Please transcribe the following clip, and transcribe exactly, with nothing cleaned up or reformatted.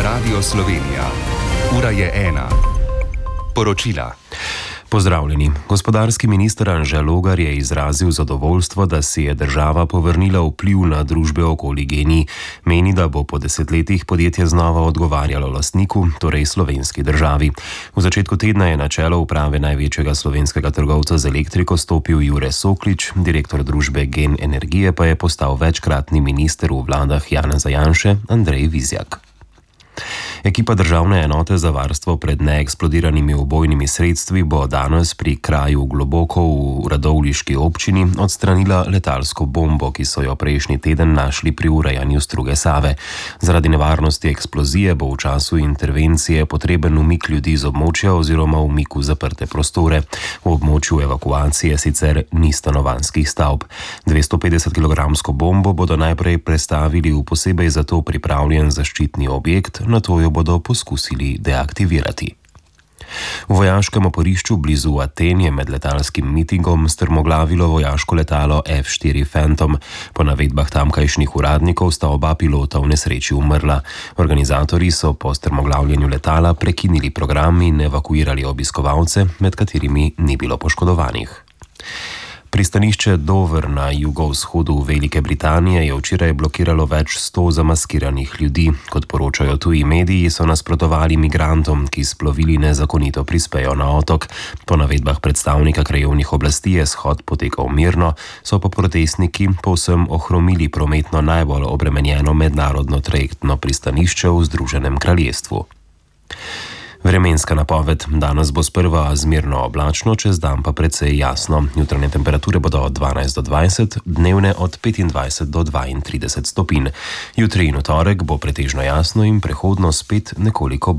Radio Slovenija. Ura je ena. Poročila. Pozdravljeni. Gospodarski minister Anže Logar je izrazil zadovoljstvo, da si je država povrnila vpliv na družbe okoli GEN-I. Meni, da bo po desetletjih podjetje znova odgovarjalo lastniku, torej slovenski državi. V začetku tedna je na čelo uprave največjega slovenskega trgovca z elektriko stopil Jure Soklič, direktor družbe GEN Energije pa je postal večkratni minister v vladah Janeza Janše Andrej Vizjak. Ekipa Državne enote za varstvo pred neeksplodiranimi ubojnimi sredstvi bo danes pri kraju Globoko v radovljiški občini odstranila letalsko bombo, ki so jo prejšnji teden našli pri urejanju struge Save. Zaradi nevarnosti eksplozije bo v času intervencije potreben umik ljudi z območja oziroma umik v zaprte prostore. V območju evakuacije sicer ni stanovanjskih stavb. dvesto petdeset kilogramsko bombo bodo najprej prestavili v posebej za to pripravljen zaščitni objekt, nato jo bodo poskusili deaktivirati. V vojaškem oporišču blizu Aten je med letalskim mitingom strmoglavilo vojaško letalo F štiri Phantom. Po navedbah tamkajšnjih uradnikov sta oba pilota v nesreči umrla. Organizatorji so po strmoglavljenju letala prekinili program in evakuirali obiskovalce, med katerimi ni bilo poškodovanih. Pristanišče Dover na jugovzhodu Velike Britanije je včeraj blokiralo več sto zamaskiranih ljudi. Kot poročajo tuji mediji, so nasprotovali migrantom, ki s plovili nezakonito prispejo na otok. Po navedbah predstavnika krajevnih oblasti je shod potekal mirno, so pa protestniki povsem ohromili prometno najbolj obremenjeno mednarodno trajektno pristanišče v Združenem kraljestvu. Vremenska napoved. Danes bo sprva zmerno oblačno, čez dan pa precej jasno. Jutranje temperature bodo od dvanajst do dvajset, dnevne od petindvajset do dvaintrideset stopinj. Jutri in v torek bo pretežno jasno in prehodno spet nekoliko